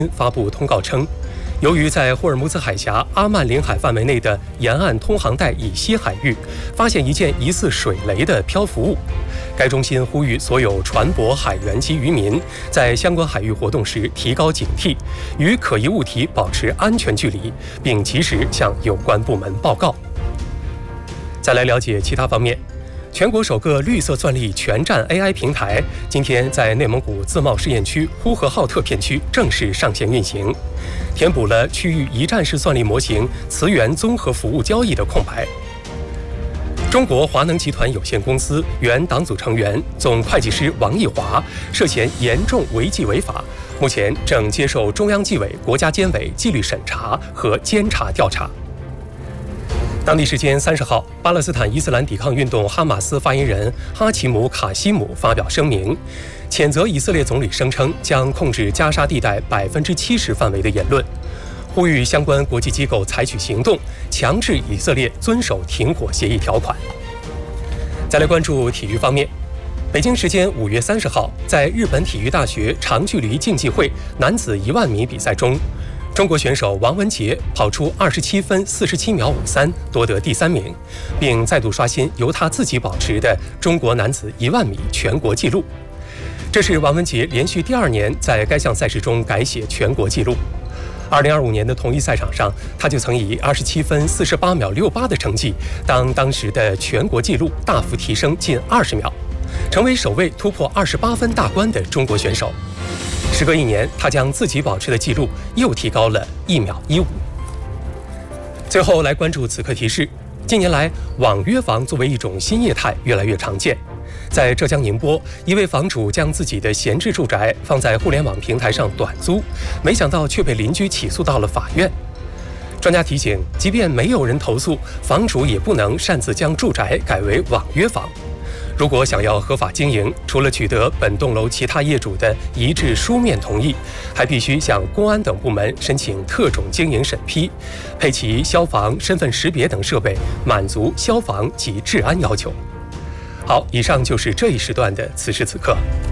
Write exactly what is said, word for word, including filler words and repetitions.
发布通告称，由于在霍尔木兹海峡阿曼领海范围内的沿岸通航带以西海域发现一件疑似水雷的漂浮物，该中心呼吁所有船舶、海员及渔民在相关海域活动时提高警惕，与可疑物体保持安全距离，并及时向有关部门报告。再来了解其他方面。全国首个绿色算力全站 A I 平台今天在内蒙古自贸试验区呼和浩特片区正式上线运行，填补了区域一站式算力模型磁源综合服务交易的空白。中国华能集团有限公司原党组成员、总会计师王义华涉嫌严重违纪违法，目前正接受中央纪委国家监委纪律审查和监察调查。当地时间三十号，巴勒斯坦伊斯兰抵抗运动哈马斯发言人哈奇姆·卡西姆发表声明，谴责以色列总理声称将控制加沙地带百分之七十范围的言论，呼吁相关国际机构采取行动，强制以色列遵守停火协议条款。再来关注体育方面，北京时间五月三十号，在日本体育大学长距离竞技会男子一万米比赛中，中国选手王文杰跑出二十七分四十七秒五三，夺得第三名，并再度刷新由他自己保持的中国男子一万米全国纪录。这是王文杰连续第二年在该项赛事中改写全国纪录。二零二五年的同一赛场上，他就曾以二十七分四十八秒六八的成绩，当当时的全国纪录大幅提升近二十秒，成为首位突破二十八分大关的中国选手。时隔一年，他将自己保持的记录又提高了一秒一五。最后来关注此刻提示：近年来，网约房作为一种新业态越来越常见。在浙江宁波，一位房主将自己的闲置住宅放在互联网平台上短租，没想到却被邻居起诉到了法院。专家提醒，即便没有人投诉，房主也不能擅自将住宅改为网约房。如果想要合法经营，除了取得本栋楼其他业主的一致书面同意，还必须向公安等部门申请特种经营审批，配齐消防、身份识别等设备，满足消防及治安要求。好，以上就是这一时段的此时此刻。